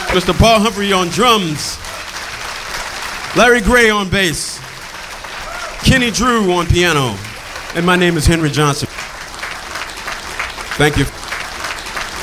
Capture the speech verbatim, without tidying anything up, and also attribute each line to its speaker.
Speaker 1: Mister Paul Humphrey on drums. Larry Gray on bass. Kenny Drew on piano. And my name is Henry Johnson. Thank you.